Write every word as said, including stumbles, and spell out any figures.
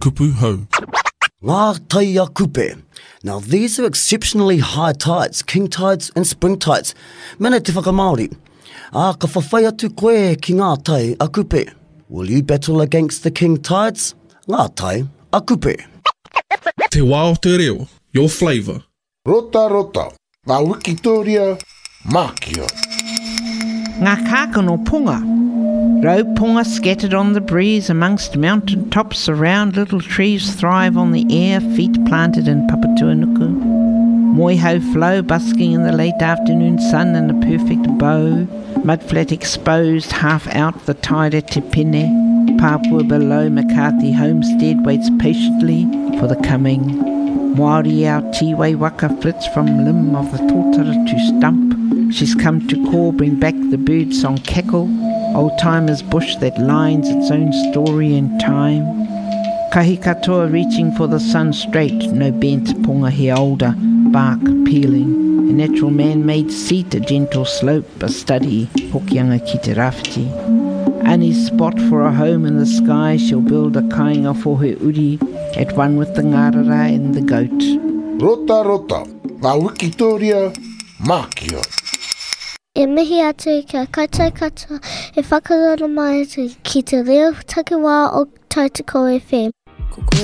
kupu hau. Ngā tai a kupe. Now these are exceptionally high tides, king tides and spring tides. Mene te whakamaori. A ka whawhai atu koe ki ngā tai a kupe. Will you battle against the king tides? Ngā tai a kupe. Te wā o te reo, your flavour. Rota rota, ngā wikitoria, mākia. Ngā kākano punga. Roe punga scattered on the breeze amongst mountain tops around little trees thrive on the air, feet planted in Papatuanuku. Moihau flow busking in the late afternoon sun in a perfect bow. Mudflat exposed, half out the tide at Te Pene. Papua below McCarthy homestead waits patiently for the coming. Māori ao Tiwai waka flits from limb of the tōtara to stump. She's come to call, bring back the bird song cackle. Old timer's bush that lines its own story in time. Kahi katoa reaching for the sun straight, no bent punga he older, bark peeling. A natural man-made seat, a gentle slope, a study, hokianga ki te rafti. Ani's spot for a home in the sky, she'll build a kāinga for her uri, at one with the ngarara and the goat. Rota rota, ngā wikitoria, mākia. E mihi atu kia kaitai katoa e whakarara mai atu ki te reo takiwā o Tautoko F M.